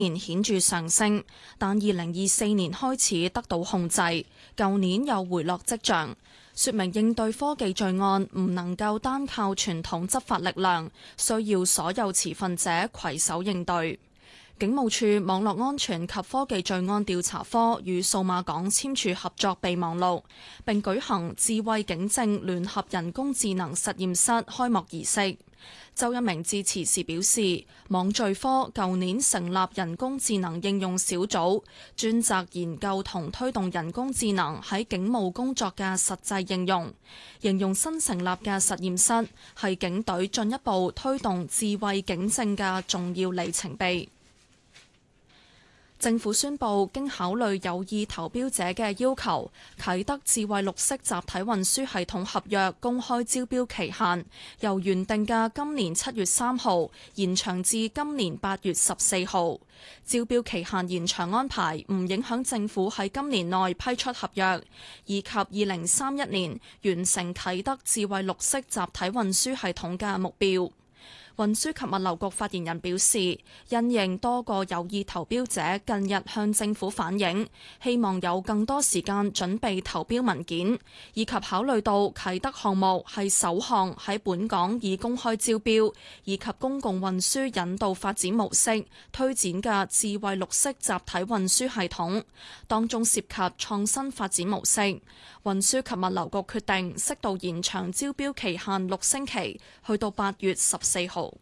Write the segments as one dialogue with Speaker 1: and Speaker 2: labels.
Speaker 1: 年顯著上升，但2024年開始得到控制，舊年有回落跡象，說明應對科技罪案唔能夠單靠傳統執法力量，需要所有持份者攜手應對。警務處網絡安全及科技罪案調查科與數碼港簽署合作備忘錄，並舉行智慧警政聯合人工智能實驗室開幕儀式。周一鳴致辭時表示，網罪科舊年成立人工智能應用小組，專責研究同推動人工智能喺警務工作嘅實際應用，形容新成立嘅實驗室係警隊進一步推動智慧警政嘅重要里程碑。政府宣布，經考慮有意投標者嘅要求，啟德智慧綠色集體運輸系統合約公開招標期限由原定嘅今年7月3號延長至今年8月14號。招標期限延長安排唔影響政府喺今年內批出合約，以及2031年完成啟德智慧綠色集體運輸系統嘅目標。運輸及物流局發言人表示，因應多個有意投標者近日向政府反映，希望有更多時間準備投標文件，以及考慮到啟德項目係首項喺本港以公開招標以及公共運輸引導發展模式推展嘅智慧綠色集體運輸系統，當中涉及創新發展模式。運輸及物流局決定適度延長招標期限6星期，去到8月14號。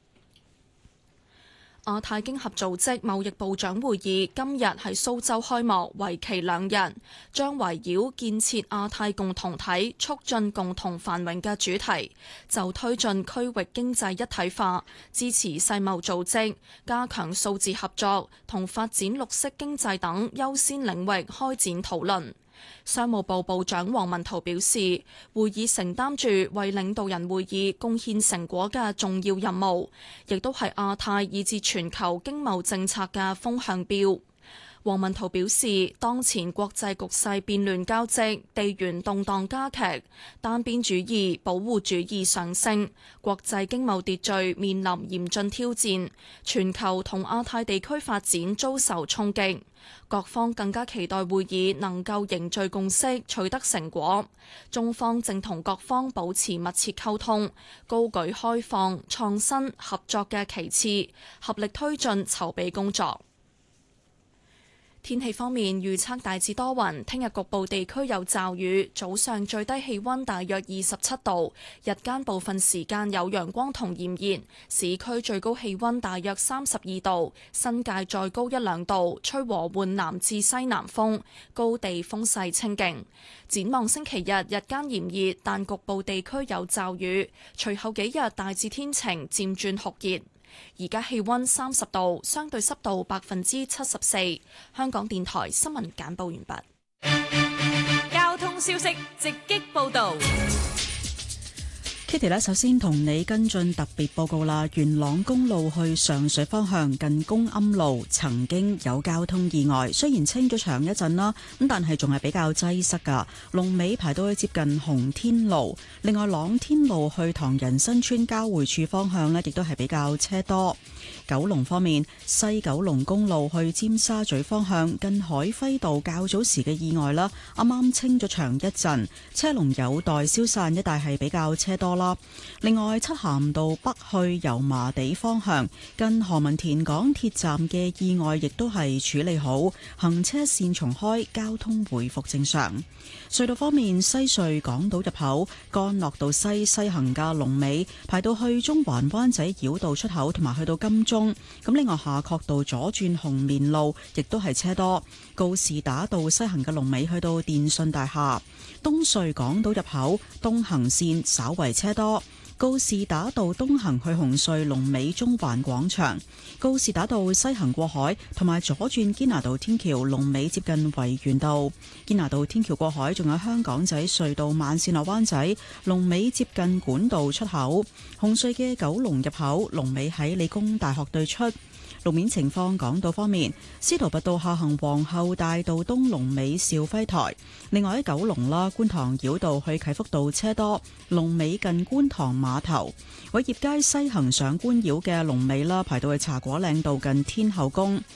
Speaker 1: 亞太經合組織貿易部長會議今日喺蘇州開幕，為期2日，將圍繞建設亞太共同體、促進共同繁榮嘅主題，就推進區域經濟一體化、支持世貿組織、加強數字合作同發展綠色經濟等優先領域開展討論。商務部部長王文濤表示，會議承擔住為領導人會議貢獻成果嘅重要任務，亦都係亞太以至全球經貿政策嘅風向標。王文濤表示，當前國際局勢變亂交織，地緣動盪加劇，單邊主義、保護主義上升，國際經貿秩序面臨嚴峻挑戰，全球同亞太地區發展遭受衝擊。各方更加期待會議能夠凝聚共識，取得成果。中方正同各方保持密切溝通，高舉開放、創新、合作嘅旗幟，合力推進籌備工作。天氣方面，預測大致多雲，聽日局部地區有驟雨，早上最低氣溫大約27度，日間部分時間有陽光同炎熱，市區最高氣溫大約32度，新界再高1-2度，吹和緩南至西南風，高地風勢清勁。展望星期日，日間炎熱，但局部地區有驟雨，隨後幾日大致天晴，漸轉酷熱。而家氣溫30度，相對濕度74%。香港電台新聞簡報完畢。
Speaker 2: 交通消息直擊報道。
Speaker 3: Kitty 首先同你跟進特別報告啦。元朗公路去上水方向近公庵路曾經有交通意外，雖然清咗場一陣啦，咁但係仲係比較擠塞噶，龍尾排到去接近洪天路。另外朗天路去唐人新村交匯處方向呢，亦都係比較車多。九龍方面，西九龍公路去尖沙咀方向近海輝道較早時嘅意外啦，啱啱清咗場一陣，車龍有待消散，一帶係比較車多啦。另外，漆咸道北去油麻地方向近何文田港鐵站嘅意外亦都係處理好，行車線重開，交通回復正常。隧道方面，西隧港島入口干諾道西行嘅龍尾排到去中環灣仔繞道出口，同埋去到金鐘。咁另外，夏慤道左轉紅棉路亦都係車多，告士打道西行嘅龍尾去到電訊大廈。東隧港島入口東行線稍為車多，告士打道東行去紅隧龍尾中環廣場，告士打道西行過海同埋左轉堅拿道天橋龍尾接近維園道，堅拿道天橋過海仲有香港仔隧道慢線落灣仔龍尾接近管道出口，紅隧嘅九龍入口龍尾喺理工大學對出。路面情況，港島方面，司徒拔道下行皇后大道東龍尾兆輝台。另外喺九龍啦，觀塘繞道去啟福道車多，龍尾近觀塘碼頭。偉業街西行上官繞嘅龍尾啦，排到去茶果嶺道近天后宮。